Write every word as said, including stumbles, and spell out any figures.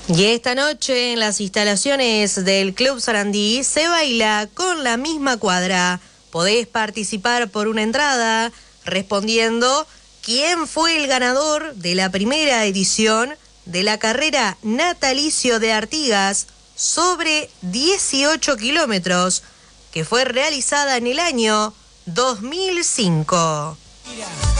Y esta noche en las instalaciones del Club Sarandí se baila con la misma cuadra. Podés participar por una entrada respondiendo quién fue el ganador de la primera edición de la carrera Natalicio de Artigas sobre dieciocho kilómetros, que fue realizada en el año dos mil cinco.